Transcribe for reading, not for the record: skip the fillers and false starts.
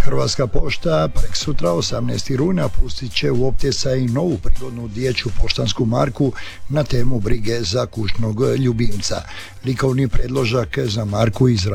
Hrvatska pošta prek sutra 18. rujna pustit će u optjecaj novu prigodnu dječju poštansku marku na temu brige za kućnog ljubimca. Likovni predložak za marku izradio